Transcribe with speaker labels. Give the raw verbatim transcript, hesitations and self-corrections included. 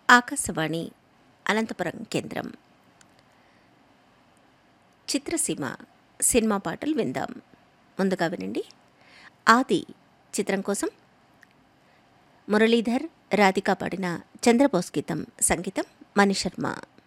Speaker 1: ఆకాశవాణి అనంతపురం కేంద్రం. చిత్రసీమ సినిమా పాటలు విందాం. ముందుగా వినండి. ఆది చిత్రం కోసం మురళీధర్, రాధిక పాడిన చంద్రబోస్ గీతం, సంగీతం మణిశర్మ.